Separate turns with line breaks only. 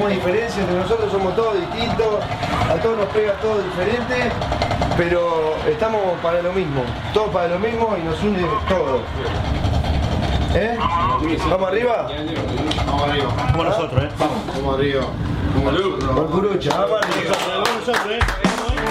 tenemos diferencias entre nosotros, somos todos distintos, a todos nos pega todo diferente, pero estamos para lo mismo, todos para lo mismo y nos une todo. ¿Eh? ¿Vamos arriba?
Vamos arriba.
Como nosotros,
Vamos arriba.
Con Curucha, vamos arriba.
Vamos nosotros,